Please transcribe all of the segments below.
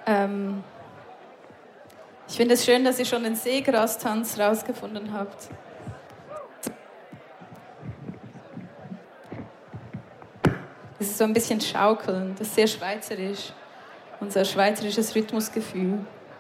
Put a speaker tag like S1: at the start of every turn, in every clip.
S1: Ich finde es schön, dass ihr schon den Seegrastanz rausgefunden habt. Das ist so ein bisschen Schaukeln, das ist sehr schweizerisch. Unser schweizerisches Rhythmusgefühl.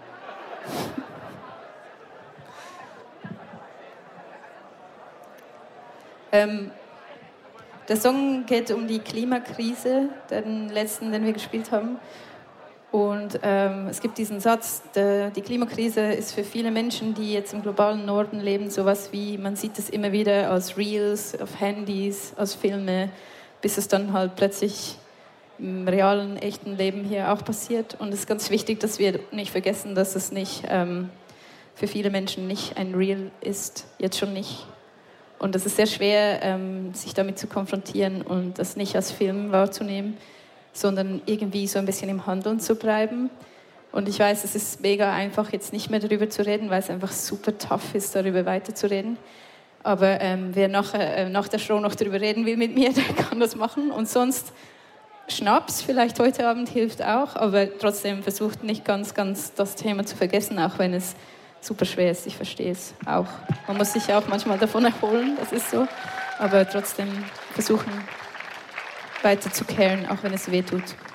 S1: Der Song geht um die Klimakrise, den letzten, den wir gespielt haben. Und es gibt diesen Satz, die Klimakrise ist für viele Menschen, die jetzt im globalen Norden leben, sowas wie, man sieht es immer wieder als Reels, auf Handys, als Filme, bis es dann halt plötzlich im realen, echten Leben hier auch passiert. Und es ist ganz wichtig, dass wir nicht vergessen, dass es nicht für viele Menschen nicht ein Reel ist, jetzt schon nicht. Und es ist sehr schwer, sich damit zu konfrontieren und das nicht als Film wahrzunehmen, sondern irgendwie so ein bisschen im Handeln zu bleiben. Und ich weiß, es ist mega einfach, jetzt nicht mehr darüber zu reden, weil es einfach super tough ist, darüber weiterzureden. Aber wer nach der Show noch darüber reden will mit mir, der kann das machen. Und sonst Schnaps vielleicht heute Abend hilft auch, aber trotzdem versucht nicht ganz das Thema zu vergessen, auch wenn es super schwer ist, ich verstehe es auch. Man muss sich auch manchmal davon erholen, das ist so. Aber trotzdem versuchen, weiter zu caren, auch wenn es weh tut.